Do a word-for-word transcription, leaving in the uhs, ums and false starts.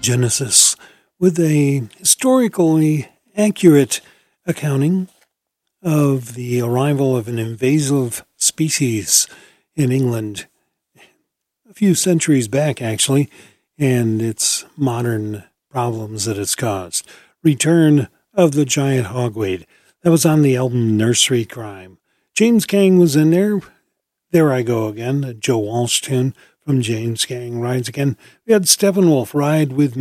Genesis with a historically accurate accounting of the arrival of an invasive species in England a few centuries back, actually, and its modern problems that it's caused. Return of the Giant Hogweed. That was on the album Nursery Crime. James Gang was in there. There I Go Again, a Joe Walsh tune from James Gang Rides Again. We had Steppenwolf, Ride With Me.